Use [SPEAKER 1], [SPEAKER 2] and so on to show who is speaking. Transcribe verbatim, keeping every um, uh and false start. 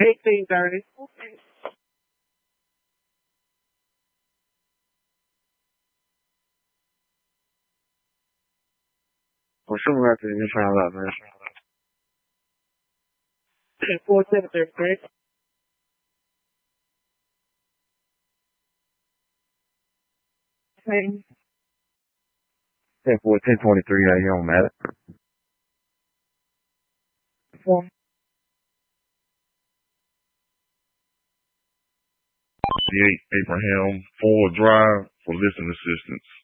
[SPEAKER 1] eighteen thirty.
[SPEAKER 2] Well, shoot me right there. You find out, man.
[SPEAKER 1] four seven thirty-three. Okay.
[SPEAKER 2] ten four, ten twenty-three, yeah, you don't matter.
[SPEAKER 1] Four.
[SPEAKER 3] eight Abraham Ford Drive for listening assistance.